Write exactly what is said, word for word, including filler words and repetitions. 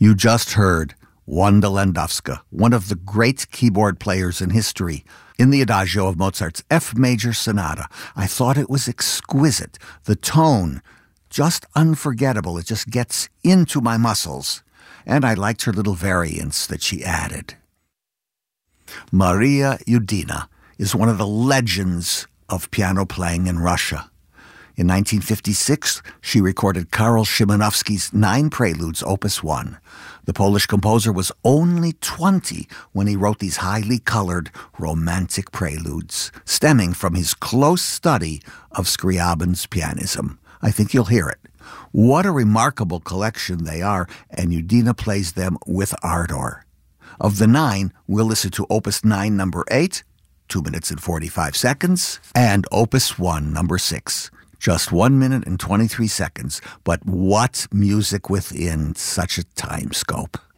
You just heard Wanda Landowska, one of the great keyboard players in history, in the Adagio of Mozart's F major sonata. I thought it was exquisite. The tone, just unforgettable. It just gets into my muscles. And I liked her little variants that she added. Maria Yudina is one of the legends of piano playing in Russia. In nineteen fifty-six, she recorded Karol Szymanowski's Nine Preludes, Opus one. The Polish composer was only twenty when he wrote these highly colored, romantic preludes, stemming from his close study of Scriabin's pianism. I think you'll hear it. What a remarkable collection they are, and Yudina plays them with ardor. Of the nine, we'll listen to Opus nine, number eight, two minutes and forty-five seconds, and Opus one, number six. Just one minute and twenty-three seconds, but what music within such a time scope.